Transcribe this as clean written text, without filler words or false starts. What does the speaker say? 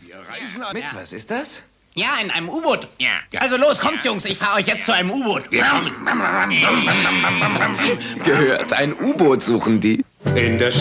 Mit, was ist das? Ja, in einem U-Boot. Ja. Also los, kommt, Jungs, ich fahre euch jetzt zu einem U-Boot. Gehört, ein U-Boot suchen die. In der